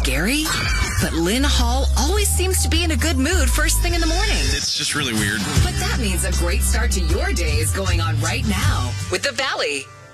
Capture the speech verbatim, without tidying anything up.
scary? But Lynn Hall always seems to be in a good mood first thing in the morning. It's just really weird. But that means a great start to your day is going on right now with The Valley.